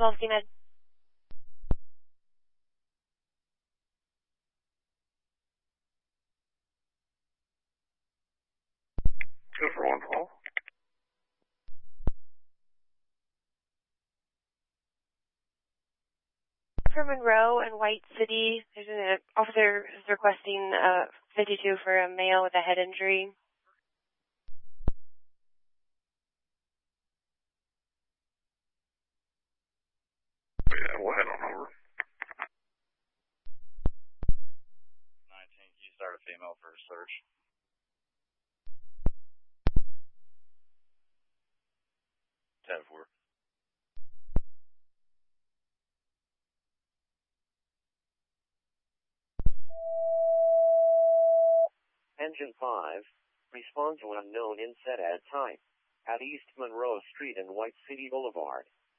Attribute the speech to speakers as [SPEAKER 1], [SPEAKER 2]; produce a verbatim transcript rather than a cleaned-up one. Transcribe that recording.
[SPEAKER 1] twelve C Med.
[SPEAKER 2] Two for one call.
[SPEAKER 1] For Monroe and White City, there's an officer who's requesting uh, fifty-two for a male with a head injury.
[SPEAKER 2] Yeah, we'll head on over.
[SPEAKER 3] nineteen, can you start a female for a search? ten four.
[SPEAKER 4] Engine five, respond to unknown inset at time at East Monroe Street and White City Boulevard.